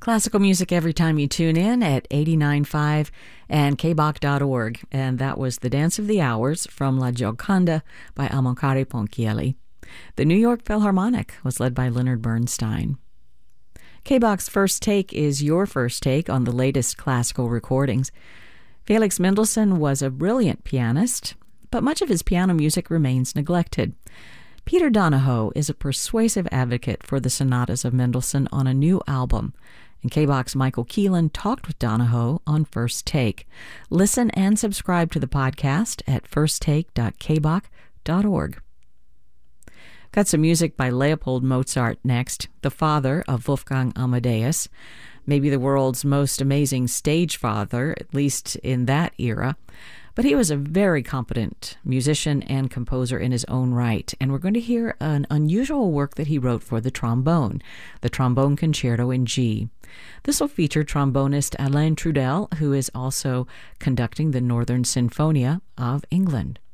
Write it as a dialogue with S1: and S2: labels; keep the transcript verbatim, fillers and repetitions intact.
S1: Classical music every time you tune in at eighty-nine point five and k b o c dot org. And that was The Dance of the Hours from La Gioconda by Amilcare Ponchielli. The New York Philharmonic was led by Leonard Bernstein. K B O C's First Take is your first take on the latest classical recordings. Felix Mendelssohn was a brilliant pianist, but much of his piano music remains neglected. Peter Donahoe is a persuasive advocate for the sonatas of Mendelssohn on a new album, and K B O C's Michael Keelan talked with Donahoe on First Take. Listen and subscribe to the podcast at first take dot k b o c dot org. Got some music by Leopold Mozart next, the father of Wolfgang Amadeus, maybe the world's most amazing stage father, at least in that era. But he was a very competent musician and composer in his own right, and we're going to hear an unusual work that he wrote for the trombone, the Trombone Concerto in G. This will feature trombonist Alain Trudel, who is also conducting the Northern Sinfonia of England.